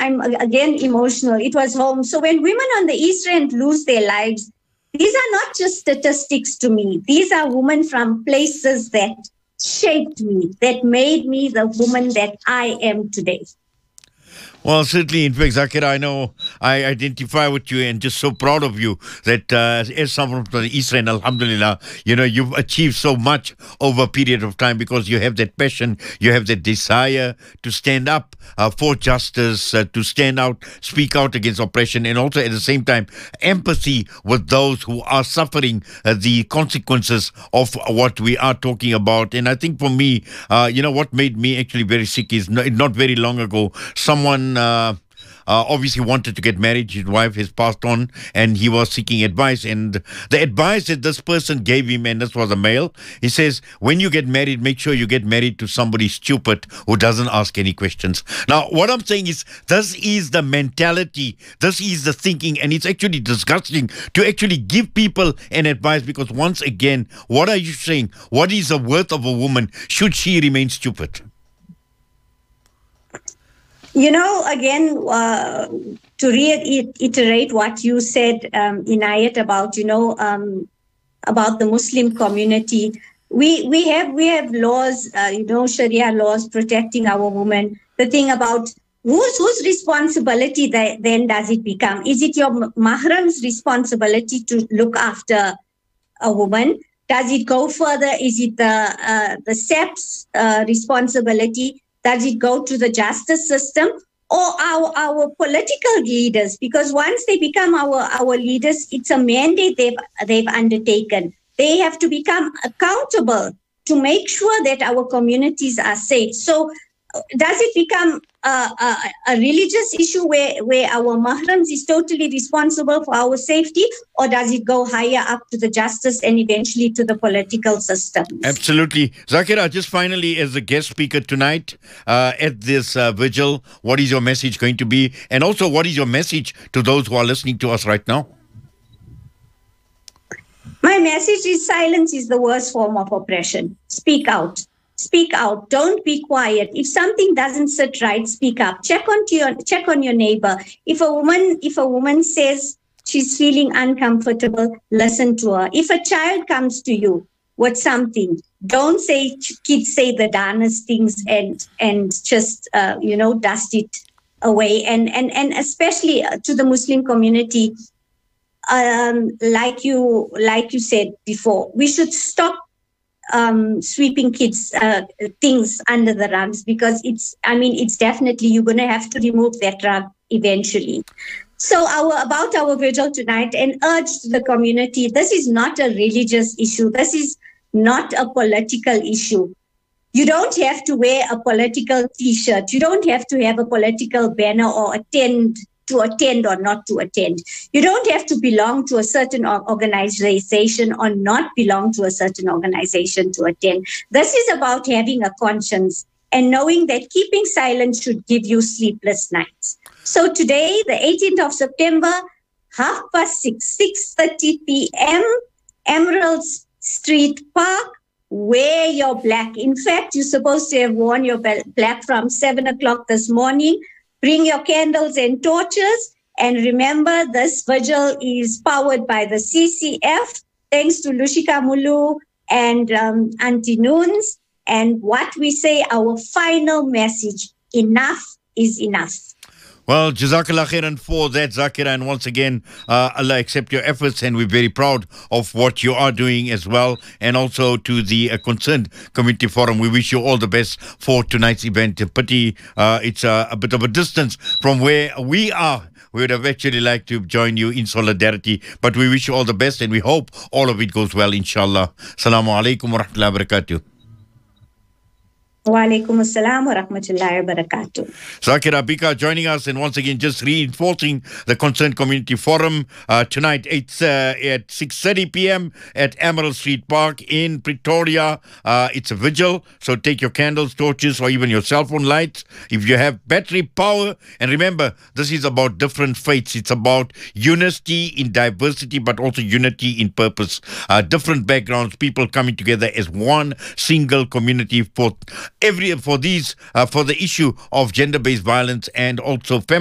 I'm again emotional. It was home. So when women on the East End lose their lives, these are not just statistics to me. These are women from places that shaped me, that made me the woman that I am today. Well, certainly, in fact, Zakira, I know I identify with you and just so proud of you that as someone from the East End, Alhamdulillah, you've achieved so much over a period of time because you have that passion, you have that desire to stand up for justice, to stand out, speak out against oppression, and also at the same time, empathy with those who are suffering the consequences of what we are talking about. And I think for me, what made me actually very sick is not very long ago, someone obviously wanted to get married. His wife has passed on and he was seeking advice. And the advice that this person gave him, and this was a male, he says, when you get married, make sure you get married to somebody stupid who doesn't ask any questions. Now, what I'm saying is, this is the mentality, this is the thinking, and it's actually disgusting to actually give people an advice because once again, what are you saying? What is the worth of a woman should she remain stupid? Again, to reiterate what you said, Inayat, about the Muslim community, we have laws, Sharia laws protecting our women. The thing about whose responsibility then does it become? Is it your mahram's responsibility to look after a woman? Does it go further? Is it the SEP's responsibility? Does it go to the justice system or our political leaders? Because once they become our leaders, it's a mandate they've undertaken. They have to become accountable to make sure that our communities are safe. So does it become a religious issue where our mahrams is totally responsible for our safety, or does it go higher up to the justice and eventually to the political system? Absolutely. Zakira, just finally, as a guest speaker tonight at this vigil, what is your message going to be? And also, what is your message to those who are listening to us right now? My message is silence is the worst form of oppression. Speak out. Speak out. Don't be quiet. If something doesn't sit right, speak up. Check on your neighbor. If a woman says she's feeling uncomfortable, listen to her. If a child comes to you with something, don't say kids say the darnest things and just dust it away. And especially to the Muslim community, like you said before, we should stop sweeping kids things under the rugs, because it's definitely, you're going to have to remove that rug eventually. So about our vigil tonight, and urge to the community, this is not a religious issue. This is not a political issue. You don't have to wear a political t-shirt. You don't have to have a political banner or attend or not to attend. You don't have to belong to a certain organization or not belong to a certain organization to attend. This is about having a conscience and knowing that keeping silent should give you sleepless nights. So today, the 18th of September, 6:30 p.m., Emerald Street Park, wear your black. In fact, you're supposed to have worn your black from 7 o'clock this morning. Bring your candles and torches. And remember, this vigil is powered by the CCF, thanks to Lushika Mulu and Auntie Noons. And what we say, our final message, enough is enough. Well, Jazakallah khairan for that, Zakira. And once again, Allah accept your efforts, and we're very proud of what you are doing as well. And also to the Concerned Community Forum, we wish you all the best for tonight's event. Pity it's a bit of a distance from where we are. We would have actually liked to join you in solidarity, but we wish you all the best, and we hope all of it goes well, inshallah. Assalamu alaikum wa rahmatullahi wa barakatuh. Wa alaikum assalam wa rahmatullahi wa barakatuh. Zakira Bika joining us, and once again just reinforcing the Concerned Community Forum tonight at 6:30 p.m. at Emerald Street Park in Pretoria. It's a vigil, so take your candles, torches, or even your cell phone lights if you have battery power. And remember, this is about different faiths. It's about unity in diversity, but also unity in purpose. Different backgrounds, people coming together as one single community for the issue of gender-based violence and also